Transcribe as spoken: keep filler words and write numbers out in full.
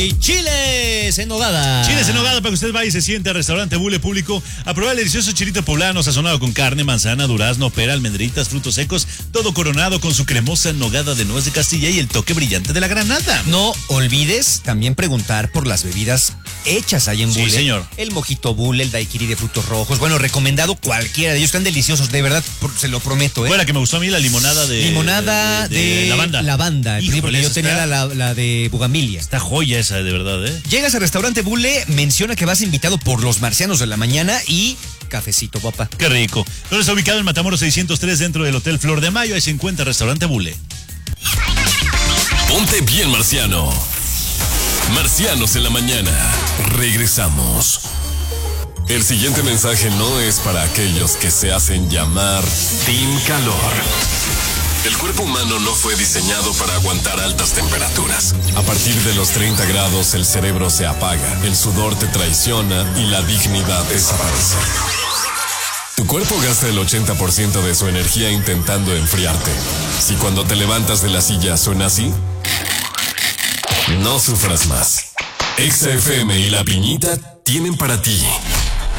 Y chiles en nogada. Chiles en nogada para que usted vaya y se siente al restaurante Bule Público a probar el delicioso chilito poblano sazonado con carne, manzana, durazno, pera, almendritas, frutos secos, todo coronado con su cremosa nogada de nuez de Castilla y el toque brillante de la granada. No olvides también preguntar por las bebidas hechas ahí en Sí, Bule. señor. El mojito Bule, el daiquiri de frutos rojos. Bueno, recomendado cualquiera de ellos. Están deliciosos, de verdad, por- se lo prometo, ¿eh? Fue la que me gustó a mí, la limonada de... Limonada de, de, de lavanda. lavanda. Sí, Híjole, porque yo esa tenía está- la, la- la de bugambilia. Está joya esa, de verdad, ¿eh? Llegas al restaurante Bule, menciona que vas invitado por los marcianos de la mañana y cafecito, papá. Qué rico. Entonces está ubicado en Matamoros seiscientos tres dentro del Hotel Flor de Mayo. Ahí se encuentra el restaurante Bule. Ponte bien, marciano. Marcianos en la mañana. Regresamos. El siguiente mensaje no es para aquellos que se hacen llamar Team Calor. El cuerpo humano no fue diseñado para aguantar altas temperaturas. A partir de los treinta grados el cerebro se apaga, el sudor te traiciona y la dignidad desaparece. Tu cuerpo gasta el ochenta por ciento de su energía intentando enfriarte. Si cuando te levantas de la silla suena así, no sufras más. Exa F M y La Piñita tienen para ti